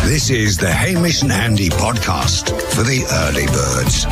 This is the Hamish and Andy podcast for the early birds.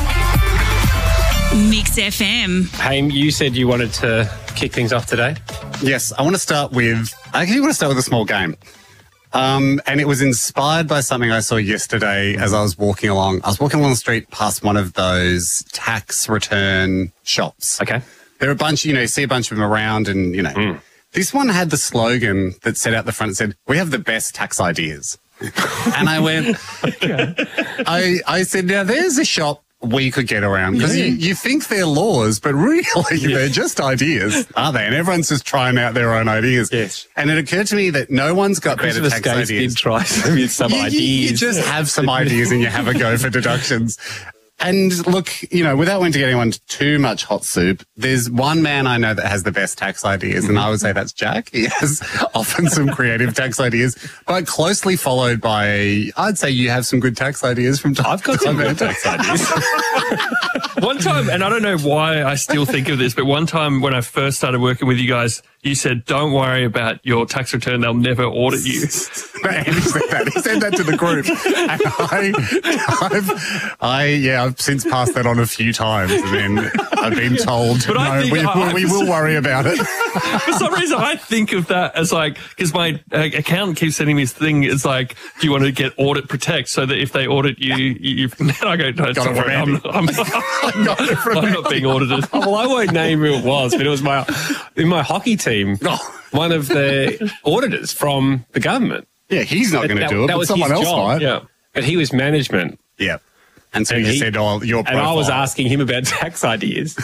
Mix FM. Haim, you said you wanted to kick things off today. Yes, I want to start with a small game. And it was inspired by something I saw yesterday as I was walking along. I was walking along the street past one of those tax return shops. Okay. There are a bunch, you see a bunch of them around and, This one had the slogan that said out the front, it said, "We have the best tax ideas." And I went, I said, now there's a shop we could get around, because you think they're laws, but really they're just ideas, aren't they? And everyone's just trying out their own ideas. Yes. And it occurred to me that no one's got better tax ideas. Did try some ideas. You just have some ideas and you have a go for deductions. And look, without wanting to get anyone too much hot soup, there's one man I know that has the best tax ideas, and I would say that's Jack. He has often some creative tax ideas, but closely followed by, I'd say you have some good tax ideas from time. I've got some good tax ideas. One time, and I don't know why I still think of this, but one time when I first started working with you guys, you said, "Don't worry about your tax return; they'll never audit you." Andy said that. He said that to the group, and I've since passed that on a few times, and then I've been told, we will worry about it. For some reason, I think of that as because my accountant keeps sending me this thing. It's like, do you want to get Audit Protect so that if they audit you, and I go, no, don't worry, I'm not being audited. Oh, well, I won't name who it was, but it was in my hockey team, one of the auditors from the government. Yeah, he's not going to do it, but someone else might. Yeah, but he was management. Yeah. And so he said, your profile. And I was asking him about tax ideas.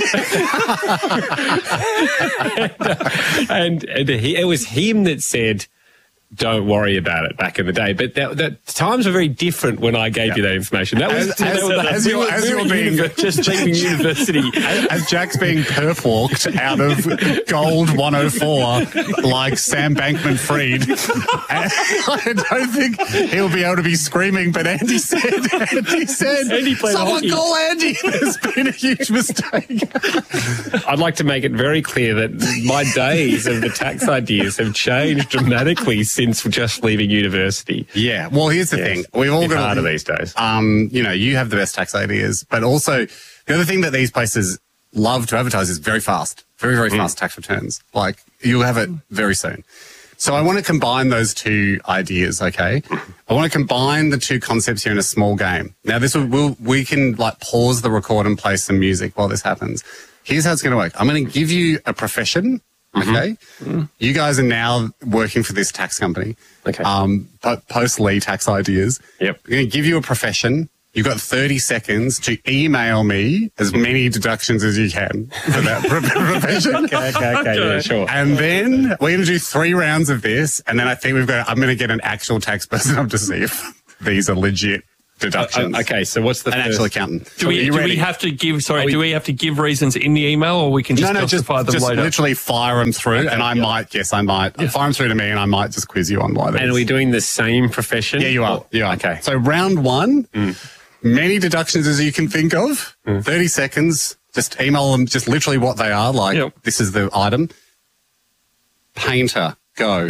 and it was him that said, "Don't worry about it," back in the day. But that times were very different when I gave you that information. That was as you're being just leaving university. As Jack's being perp-walked out of Gold 104 like Sam Bankman-Fried. I don't think he'll be able to be screaming, but Andy said, "Someone call Andy. There's been a huge mistake." I'd like to make it very clear that my days of the tax ideas have changed dramatically since just leaving university. Yeah. Well, here's the thing. We've all got harder these days. You have the best tax ideas, but also the other thing that these places love to advertise is very fast, very, very fast tax returns. Like, you'll have it very soon. So I want to combine those two ideas, okay? I want to combine the two concepts here in a small game. Now, we can pause the record and play some music while this happens. Here's how it's going to work. I'm going to give you a profession. Okay. You guys are now working for this tax company. Okay. Post-Lee tax ideas. Yep. I'm going to give you a profession. You've got 30 seconds to email me as many deductions as you can for that profession. Okay, yeah, sure. And then we're going to do 3 rounds of this. And then I think I'm going to get an actual tax person up to see if these are legit deductions. Okay, so what's the an first? actual accountant? Do we have to give? Do we have to give reasons in the email, or we can just justify them later? Literally fire them through, and I might fire them through to me, and I might just quiz you on why. And are we doing the same profession? Yeah, you are. Yeah. Okay. So round 1, many deductions as you can think of. 30 seconds. Just email them. Just literally what they are. This is the item. Painter. Go.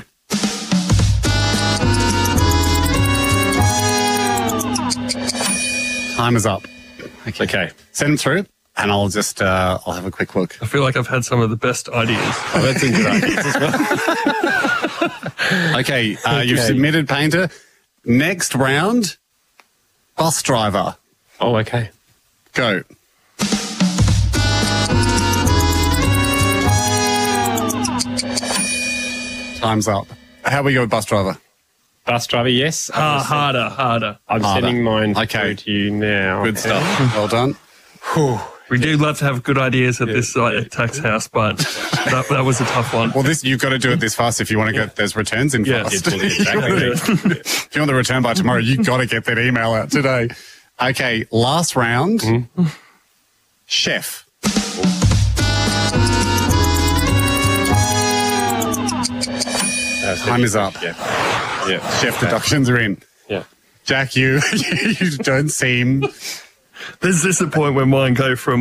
Time is up. Okay. Send them through, and I'll just I'll have a quick look. I feel like I've had some of the best ideas. Oh, that's some good ideas as well. Okay, you've submitted Painter. Next round, bus driver. Oh, okay. Go. Time's up. How we go with bus driver? Bus driver, yes. Harder. I'm sending mine through to you now. Good stuff. Well done. We do love to have good ideas at this tax house, but that was a tough one. Well, you've got to do it this fast if you want to get those returns in fast. Exactly. If you want the return by tomorrow, you've got to get that email out today. Okay, last round. Chef. Time is up. Yeah. Chef deductions are in. Yeah. Jack, you don't seem... There's this a point where mine go from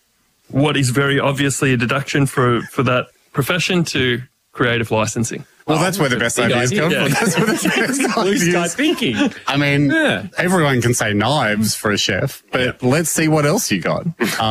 what is very obviously a deduction for that profession to creative licensing. Well, that's where the best big ideas idea. come Yeah. from. That's where the best Blue sky ideas. thinking. I mean, Yeah. everyone can say knives for a chef, but let's see what else you got.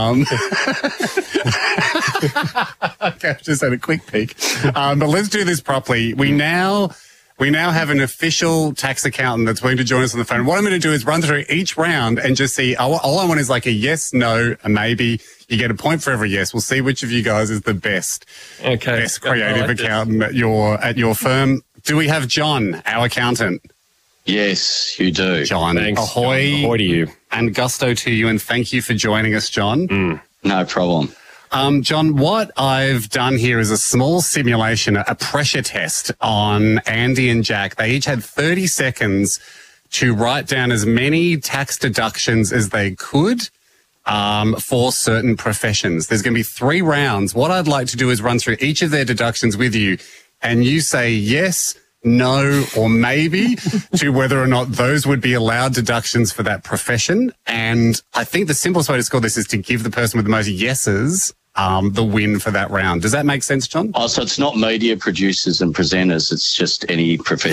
Okay, I've just had a quick peek. But let's do this properly. We now have an official tax accountant that's going to join us on the phone. What I'm going to do is run through each round and just see. All I want is like a yes, no, a maybe. You get a point for every yes. We'll see which of you guys is the best creative accountant at your firm. Do we have John, our accountant? Yes, you do. John, Thanks, ahoy, John. Ahoy to you. and gusto to you, and thank you for joining us, John. No problem. John, what I've done here is a small simulation, a pressure test on Andy and Jack. They each had 30 seconds to write down as many tax deductions as they could for certain professions. There's going to be 3 rounds. What I'd like to do is run through each of their deductions with you, and you say yes, no, or maybe to whether or not those would be allowed deductions for that profession. And I think the simplest way to score this is to give the person with the most yeses the win for that round. Does that make sense, John? Oh, so it's not media producers and presenters. It's just any profession.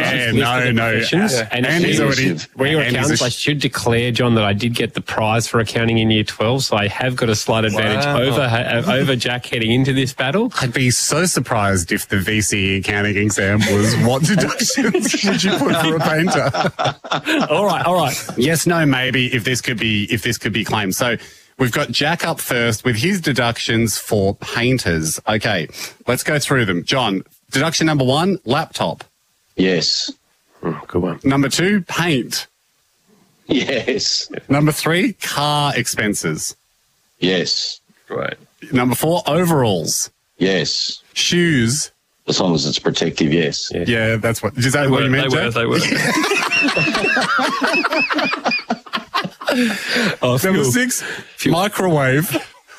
And Andy's already. where your Andy's accountants, I should declare, John, that I did get the prize for accounting in year 12, so I have got a slight advantage over Jack heading into this battle. I'd be so surprised if the VCE accounting exam was what deductions would you put for a painter? All right. Yes, no, maybe if this could be claimed. So we've got Jack up first with his deductions for painters. Okay, let's go through them. John, deduction number 1, laptop. Yes. Good one. Number 2, paint. Yes. Number 3, car expenses. Yes. Right. Number 4, overalls. Yes. Shoes. As long as it's protective, yes. Yeah, that's what. Is that what you meant, Jack? They were. Number 6, microwave.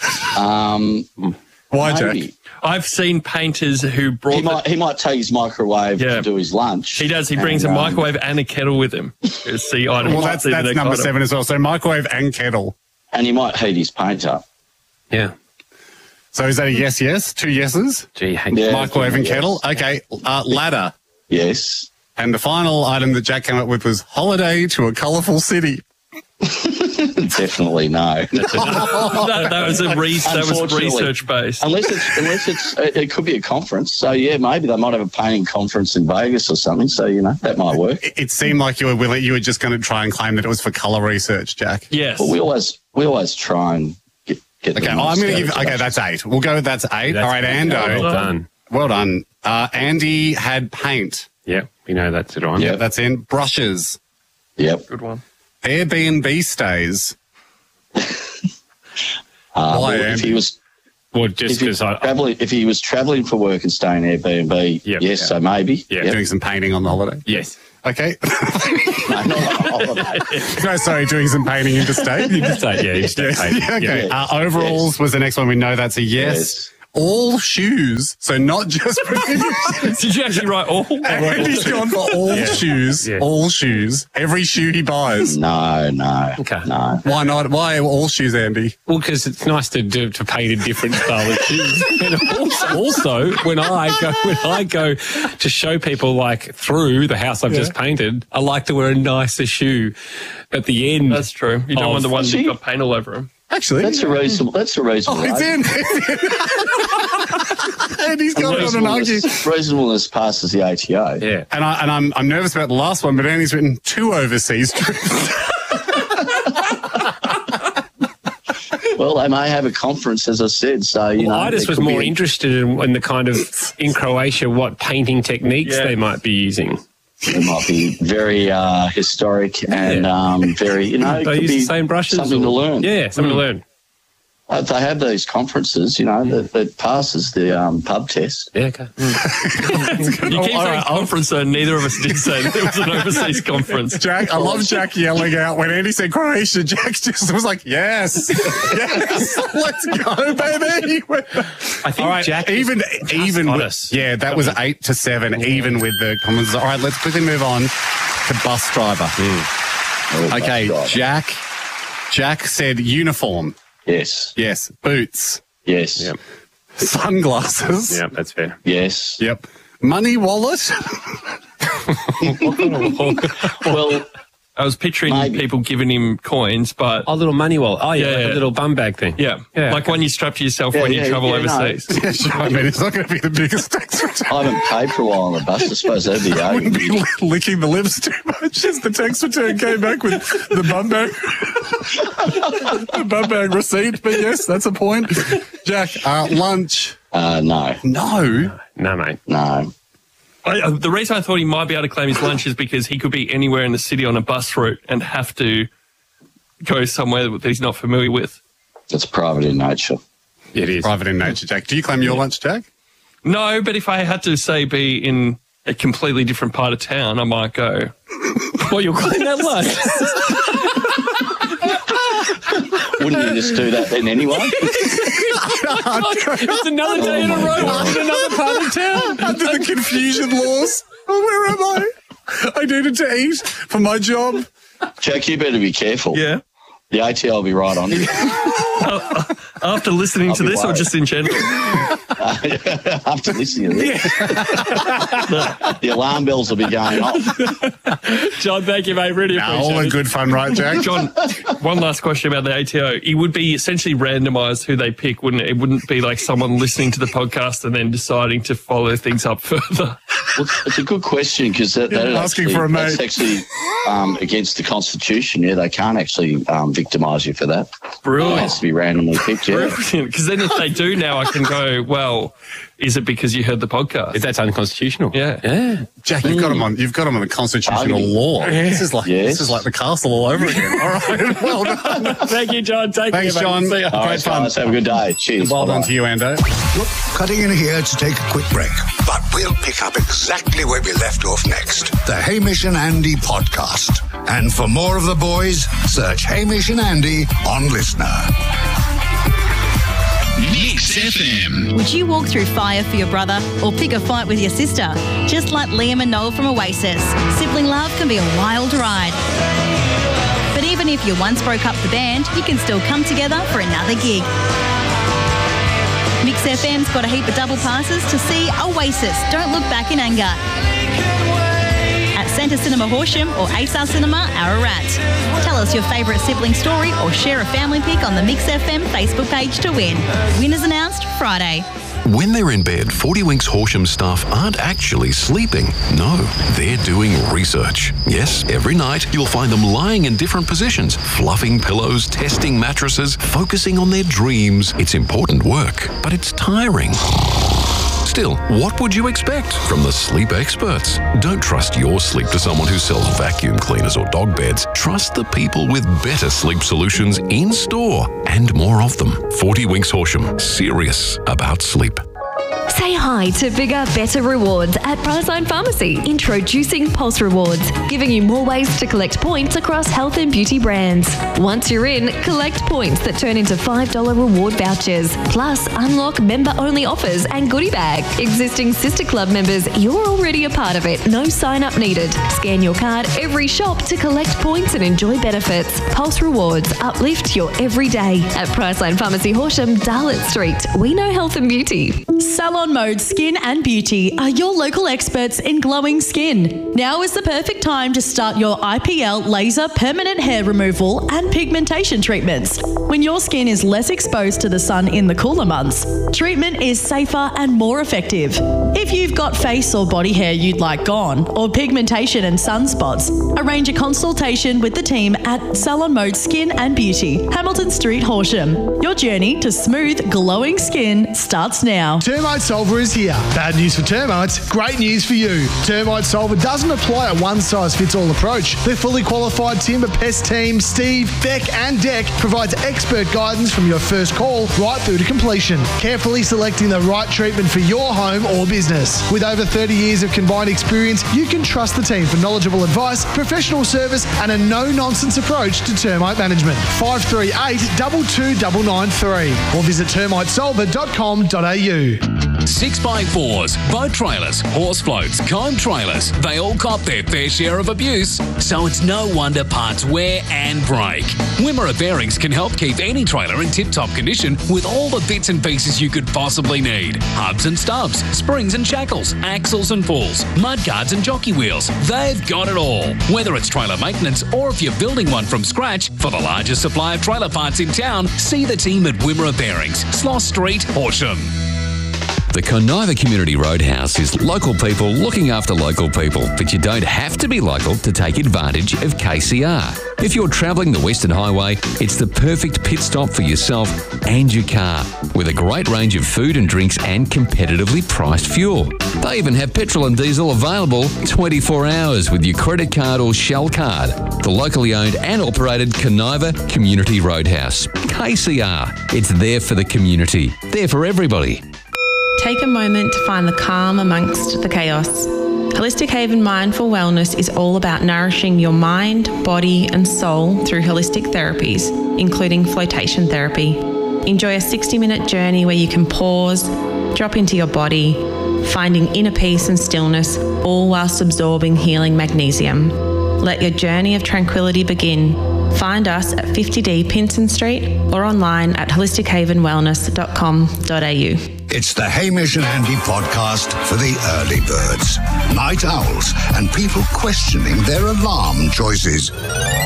Why, Jack? Maybe. I've seen painters who brought He might take his microwave to do his lunch. He does. He brings a microwave and a kettle with him. It's the item. Well, that's number 7 as well. So microwave and kettle. And he might heat his paint up. Yeah. So is that a yes, yes? 2 yeses? Gee, Yeah. Microwave and yes. kettle. Okay. Ladder. Yes. And the final item that Jack came up with was holiday to a colourful city. Definitely no. that was Unfortunately. research based. Unless it could be a conference. So yeah, maybe they might have a painting conference in Vegas or something. So that might work. It seemed like you were just going to try and claim that it was for colour research, Jack. Yes. But we always try and get. Okay, I'm going to give. Okay, that's 8. We'll go with that's 8. All right, Ando. Well done. Well done. Andy had paint. Yeah, we know that's it on. Yeah. That's in. Brushes. Yep. Good one. Airbnb stays. Well, Why, if Andy? he was Well, just because if he was travelling for work and staying Airbnb, Yep. yes, so maybe. Yeah. Yep. Doing some painting on the holiday. yes. Okay. No, not on holiday. No, sorry, doing some painting interstate. Interstate, yeah, interstate painting. Okay. Yes. Overalls was the next one. We know that's a yes. Yes. All shoes, so not just. Did you actually write all? Andy's gone for all shoes. Yeah. All shoes. Every shoe he buys. No. Okay. No. Why not? Why all shoes, Andy? Well, because it's nice to paint a different style of shoes. And also, when I go to show people like through the house I've just painted, I like to wear a nicer shoe at the end. That's true. You don't want the ones that got paint all over them. Actually, That's a reasonable. Oh, it's in. Andy's gone on an argue. Reasonableness passes the ATO. Yeah. And I'm nervous about the last one, but Andy's written 2 overseas trips. Well, they may have a conference, as I said. So I just there was could more be interested in the kind of in Croatia what painting techniques they might be using. It might be very historic and very, it They could use be the same brushes. something to learn. Yeah, something to learn. They have these conferences, that passes the pub test. Yeah, okay. You keep saying conference, though. Neither of us did say that it was an overseas conference. Jack, I love Jack yelling out when Andy said Croatia. Jack just was like, "Yes, yes, let's go, baby." I think Jack even got with, us. yeah, that was 8-7, even with the comments. All right, let's quickly move on to bus driver. Okay, bus driver. Jack said uniform. Yes. Yes, boots, Yes. Yep. sunglasses. Yeah, that's fair. Yes. Yep. Money wallet? Well, I was picturing Maybe. people giving him coins, but A little money wallet. Oh, yeah, Yeah, like yeah. a little bum bag thing. yeah, like one you strap to yourself when you travel no. overseas. Yeah, sure. I mean, it's not going to be the biggest tax return. I haven't paid for a while on the bus. I suppose that'd be I wouldn't okay. be licking the lips too much as the tax return came back with the bum bag. The bum bag receipt. But yes, that's a point. Jack, lunch. No. No. No, mate. No. The reason I thought he might be able to claim his lunch is because he could be anywhere in the city on a bus route and have to go somewhere that he's not familiar with. It's private in nature. It is. Private in nature, Jack. Do you claim your lunch, Jack? No, but if I had to, say, be in a completely different part of town, I might go. Well, you'll claim that lunch. Wouldn't you just do that then anyway? It's another day in a row. We're in another part of town. Under the confusion laws. Oh, where am I? I needed to eat for my job. Jack, you better be careful. Yeah. The ATO will be right on you. After listening to be this or worried. just in general? After listening to this. The alarm bells will be going off. John, thank you, mate. Really appreciate All in it. good fun, right, Jack? John, one last question about the ATO. It would be essentially randomised who they pick, wouldn't it? It wouldn't be like someone listening to the podcast and then deciding to follow things up further. Well, it's a good question because that's asking for a mate. That's actually against the Constitution. Yeah, they can't actually victimise you for that. Brilliant. It has to be randomly picked. Yeah. Because then if they do now, I can go, well, is it because you heard the podcast? That's unconstitutional. Yeah. Yeah. Jack, you've got him on. You've got him on the constitutional law. This is like Yes. the castle all over again. All right, well done. Thank you, John. Take Thanks, care, mate. John. See ya. All right, Great fun. guys, have a good day. Cheers. Well done Bye-bye. to you, Ando. Look, cutting in here to take a quick break, but we'll pick up exactly where we left off next. The Hamish and Andy podcast. And for more of the boys, search Hamish and Andy on Listener. Mix FM. Would you walk through fire for your brother or pick a fight with your sister? Just like Liam and Noel from Oasis, sibling love can be a wild ride. But even if you once broke up the band, you can still come together for another gig. Mix FM's got a heap of double passes to see Oasis Don't Look Back in Anger at Centre Cinema Horsham or ASAR Cinema Ararat. Tell us your favourite sibling story or share a family pic on the Mix FM Facebook page to win. Winners announced Friday. When they're in bed, 40 Winks Horsham staff aren't actually sleeping. No, they're doing research. Yes, every night you'll find them lying in different positions, fluffing pillows, testing mattresses, focusing on their dreams. It's important work, but it's tiring. Still, what would you expect from the sleep experts? Don't trust your sleep to someone who sells vacuum cleaners or dog beds. Trust the people with better sleep solutions in store and more of them. 40 Winks Horsham, serious about sleep. Say hi to bigger, better rewards at Priceline Pharmacy. Introducing Pulse Rewards, giving you more ways to collect points across health and beauty brands. Once you're in, collect points that turn into $5 reward vouchers. Plus, unlock member-only offers and goodie bag. Existing Sister Club members, you're already a part of it. No sign-up needed. Scan your card every shop to collect points and enjoy benefits. Pulse Rewards, uplift your everyday. At Priceline Pharmacy Horsham, Darlett Street. We know health and beauty. Salon Mode Skin and Beauty are your local experts in glowing skin. Now is the perfect time to start your IPL laser permanent hair removal and pigmentation treatments. When your skin is less exposed to the sun in the cooler months, treatment is safer and more effective. If you've got face or body hair you'd like gone, or pigmentation and sunspots, arrange a consultation with the team at Salon Mode Skin and Beauty, Hamilton Street, Horsham. Your journey to smooth, glowing skin starts now. Termite Solver is here. Bad news for termites, great news for you. Termite Solver doesn't apply a one-size-fits-all approach. Their fully qualified timber pest team, Steve, Beck and Deck, provides expert guidance from your first call right through to completion, carefully selecting the right treatment for your home or business. With over 30 years of combined experience, you can trust the team for knowledgeable advice, professional service and a no-nonsense approach to termite management. 538 22993 or visit termitesolver.com.au. 6x4s, boat trailers, horse floats, comb trailers, they all cop their fair share of abuse. So it's no wonder parts wear and break. Wimmera Bearings can help keep any trailer in tip-top condition with all the bits and pieces you could possibly need. Hubs and stubs, springs and shackles, axles and pulls, mudguards and jockey wheels. They've got it all. Whether it's trailer maintenance or if you're building one from scratch, for the largest supply of trailer parts in town, see the team at Wimmera Bearings, Sloss Street, Horsham. The Conniva Community Roadhouse is local people looking after local people, but you don't have to be local to take advantage of KCR. If you're travelling the Western Highway, it's the perfect pit stop for yourself and your car, with a great range of food and drinks and competitively priced fuel. They even have petrol and diesel available 24 hours with your credit card or Shell card. The locally owned and operated Conniva Community Roadhouse. KCR. It's there for the community. There for everybody. Take a moment to find the calm amongst the chaos. Holistic Haven Mindful Wellness is all about nourishing your mind, body and soul through holistic therapies, including flotation therapy. Enjoy a 60-minute journey where you can pause, drop into your body, finding inner peace and stillness, all whilst absorbing healing magnesium. Let your journey of tranquility begin. Find us at 50D Pinson Street or online at holistichavenwellness.com.au. It's the Hamish and Andy podcast for the early birds, night owls, and people questioning their alarm choices.